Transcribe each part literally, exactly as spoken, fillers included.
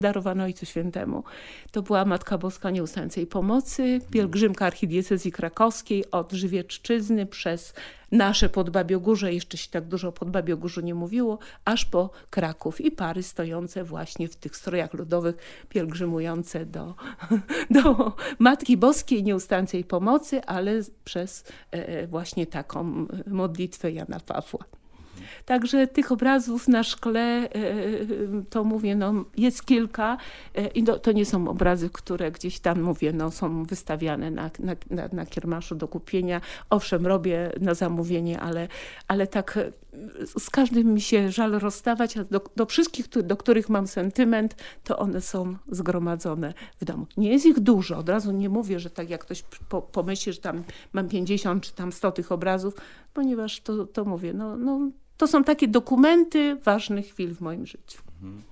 darowano Ojcu Świętemu. To była Matka Boska Nieustającej Pomocy, pielgrzymka archidiecezji krakowskiej od Żywiecczyzny przez nasze Podbabiogórze, jeszcze się tak dużo o Podbabiogórzu nie mówiło, aż po Kraków i pary stojące właśnie w tych strojach ludowych, pielgrzymujące do, do Matki Boskiej Nieustającej Pomocy, ale przez e, właśnie taką modlitwę Jana Pawła. Także tych obrazów na szkle, to mówię, no jest kilka i to, to nie są obrazy, które gdzieś tam, mówię, no są wystawiane na, na, na, na kiermaszu do kupienia. Owszem, robię na zamówienie, ale, ale tak z każdym mi się żal rozstawać, a do, do wszystkich, do których mam sentyment, to one są zgromadzone w domu. Nie jest ich dużo, od razu nie mówię, że tak jak ktoś po, pomyśli, że tam mam pięćdziesiąt czy tam sto tych obrazów, ponieważ to, to mówię, no, no to są takie dokumenty ważnych chwil w moim życiu.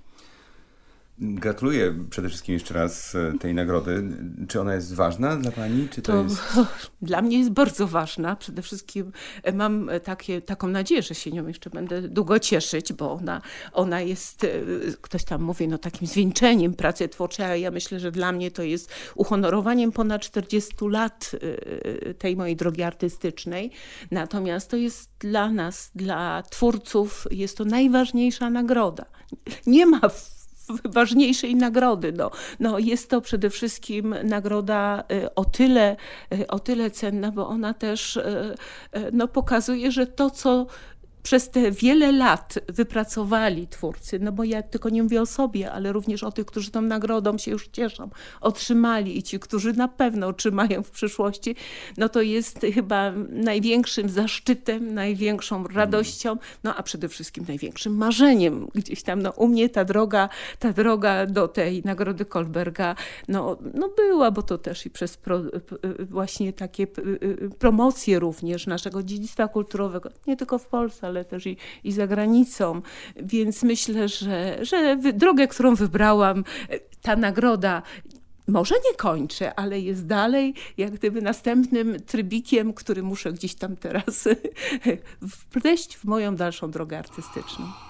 Gratuluję przede wszystkim jeszcze raz tej nagrody. Czy ona jest ważna dla pani? Czy to, to jest... Dla mnie jest bardzo ważna. Przede wszystkim mam takie, taką nadzieję, że się nią jeszcze będę długo cieszyć, bo ona, ona jest, ktoś tam mówi, no takim zwieńczeniem pracy twórczej, a ja myślę, że dla mnie to jest uhonorowaniem ponad czterdziestu lat tej mojej drogi artystycznej. Natomiast to jest dla nas, dla twórców, jest to najważniejsza nagroda. Nie ma ważniejszej nagrody. No, no jest to przede wszystkim nagroda o tyle, o tyle cenna, bo ona też no, pokazuje, że to, co przez te wiele lat wypracowali twórcy, no bo ja tylko nie mówię o sobie, ale również o tych, którzy tą nagrodą się już cieszą, otrzymali i ci, którzy na pewno otrzymają w przyszłości, no to jest chyba największym zaszczytem, największą radością, no a przede wszystkim największym marzeniem. Gdzieś tam, no u mnie ta droga, ta droga do tej Nagrody Kolberga, no, no była, bo to też i przez pro, właśnie takie promocje również naszego dziedzictwa kulturowego, nie tylko w Polsce, ale też i, i za granicą. Więc myślę, że, że drogę, którą wybrałam, ta nagroda może nie kończy, ale jest dalej jak gdyby następnym trybikiem, który muszę gdzieś tam teraz wpleść w moją dalszą drogę artystyczną.